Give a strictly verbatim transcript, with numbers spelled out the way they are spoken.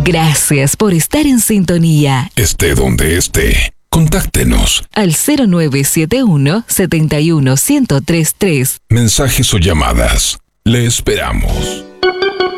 Gracias por estar en sintonía. Esté donde esté, contáctenos al cero nueve siete uno, siete uno, uno cero tres tres. Mensajes o llamadas. Le esperamos.